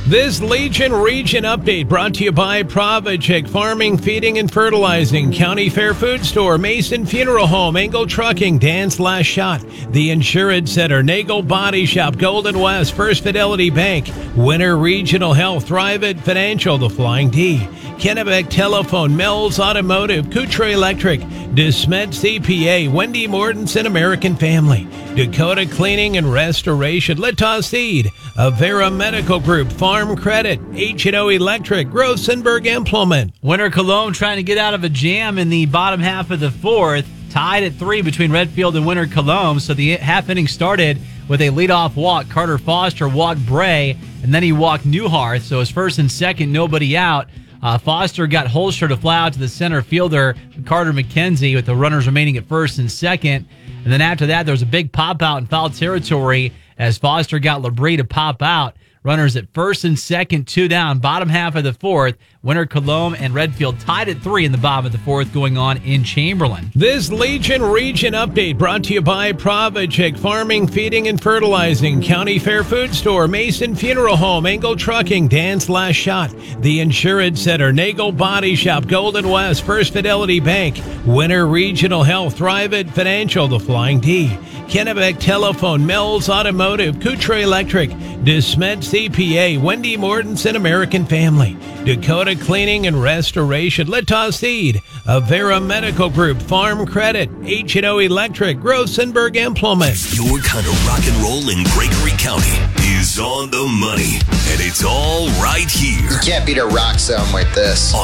This Legion Region update brought to you by Provichik Farming, Feeding, and Fertilizing, County Fair Food Store, Mason Funeral Home, Engel Trucking, Dan's Last Shot, The Insurance Center, Nagel Body Shop, Golden West, First Fidelity Bank, Winter Regional Health, Thrivent Financial, The Flying D, Kennebec Telephone, Mills Automotive, Coutre Electric, DeSmet CPA, Wendy Mortensen American Family, Dakota Cleaning and Restoration, Littos Seed, Avera Medical Group, Farm Credit, H&O Electric, Rosenberg Implement. Winter Cologne trying to get out of a jam in the bottom half of the fourth, tied at 3 between Redfield and Winter Cologne. So the half inning started with a leadoff walk. Carter Foster walked Bray, and then he walked Newharth. So his first and second, nobody out. Foster got Holster to fly out to the center fielder, Carter McKenzie, with the runners remaining at first and second. And then after that, there was a big pop out in foul territory as Foster got Labrie to pop out. Runners at first and second, 2 down, bottom half of the fourth. Winter Cologne and Redfield tied at 3 in the bottom of the fourth going on in Chamberlain. This Legion Region update brought to you by Provichik Farming, Feeding, and Fertilizing, County Fair Food Store, Mason Funeral Home, Engel Trucking, Dan's Last Shot, The Insurance Center, Nagel Body Shop, Golden West, First Fidelity Bank, Winter Regional Health, Thrivent Financial, The Flying D, Kennebec Telephone, Mills Automotive, Coutre Electric, DeSmet CPA, Wendy Mortensen American Family, Dakota Cleaning and Restoration, Littos Seed, Avera Medical Group, Farm Credit, H&O Electric, Rosenberg Implement. Your kind of rock and roll in Gregory County is on the money, and it's all right here. You can't beat a rock sound like this. On